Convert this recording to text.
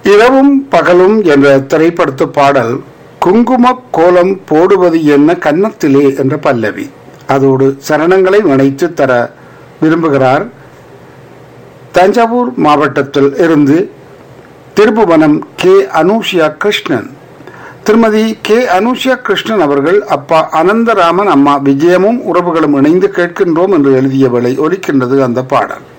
இரவும் பகலும் என்ற திரைப்படத்து பாடல் குங்கும கோலம் போடுவது என்ன கன்னத்திலே என்ற பல்லவி. அதோடு சரணங்களை இணைத்து தர விரும்புகிறார். தஞ்சாவூர் மாவட்டத்தில் இருந்து திருப்புவனம் கே அனுஷியா கிருஷ்ணன். திருமதி கே அனுஷியா கிருஷ்ணன் அவர்கள் அப்பா அனந்தராமன் அம்மா விஜயமும் உறவுகளும் இணைந்து கேட்கின்றோம் என்று எழுதிய வேளை ஒலிக்கின்றது அந்த பாடல்.